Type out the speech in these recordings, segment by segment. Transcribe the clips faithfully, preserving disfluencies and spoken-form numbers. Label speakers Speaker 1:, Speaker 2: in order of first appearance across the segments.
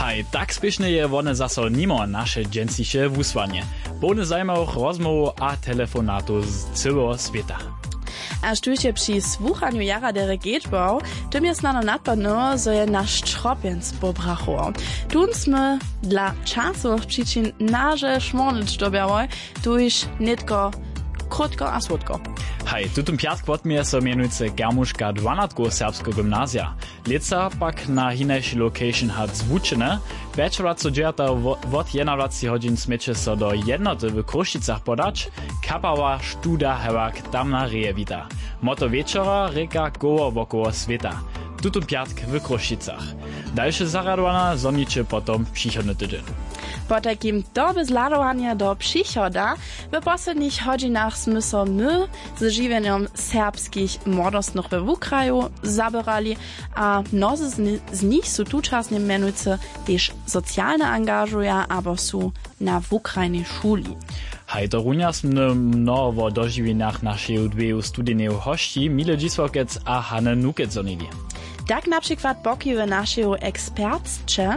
Speaker 1: Haj, tak spiešne je one zaso nimo naše dženciše wusłanie. Pełne zajmowych rozmów a telefonatu z całego świata.
Speaker 2: A sztujcie przy słuchaniu Jara Derek Edbau, tym jest nano nadpadno, że je nasz tropienc pobrachował. Tunsmy dla czasowych przyczyn nasze szmornicz dobiały, tu już nitko krótko a słodko.
Speaker 1: Hej, tutum piatk wotmije so mienujce Germuška dvanatko serbsko gymnazja. Leca pak na hinejší location hat zwučene. Večerat so džerata vod jedenadvacet hodin smeče so do jednoty w Krušicach podać. Kapała študa hewak tam na reje wita. Moto večera reka koło wokoło sveta. Tutum piatk w Krušicach. Dalsze zaradowana zomnicze potom przychodny tydzień.
Speaker 2: Po takim doby zladowania do przychoda w poslednich hodzinach sme so my z żywieniem serbskich młodostnych w Ukraju zabierali, a mnozy z, z nich są tu czasnie mianujce też socjalne angażują, albo są na w Ukrainie szuli.
Speaker 1: Hej, to runia sme mnoho o doživinách našeho dveju studeného hości, Mile Dzisłokec a Hanne Nukec zonili.
Speaker 2: Tak na przykład pokiwy naszego ekspertcze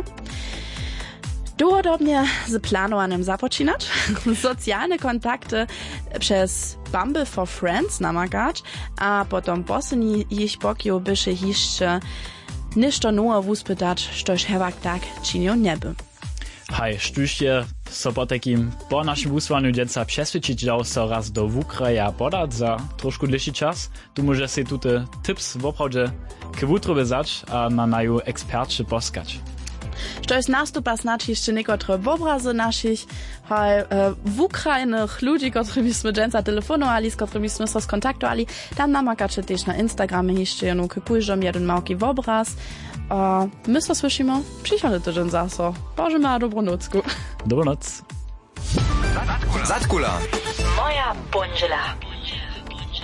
Speaker 2: długodobnie z planowaniem zapoczynać, socjalne kontakty przez Bumble for Friends namagać, a potem poslední ich pokiu byše jeszcze ništo nowe wuspytać, štož hewak tak činio neby.
Speaker 1: Hej, štužje so po takim po naszym wusłaniu dženca přesvědčić dał so raz do Ukraja podać za trošku dlhší čas. Tu może se tute tips woprawdźe k wutrobe zać, a na naju ekspertče poskać.
Speaker 2: Štož nastupa znaczy jeszcze niekotre obrazy naszych hej, w Ukrainych ludzi, którymi sme dženca telefonowali, z którymi sme so skontaktowali. Tam namakacie też na Instagramie jeszcze jedną kupujżą jeden małki obraz. A my so słyszymy przyszły tydzień zaso. Boże ma dobranoc.
Speaker 1: Dobranoc.
Speaker 3: Zatkula.
Speaker 4: Moja bądźela.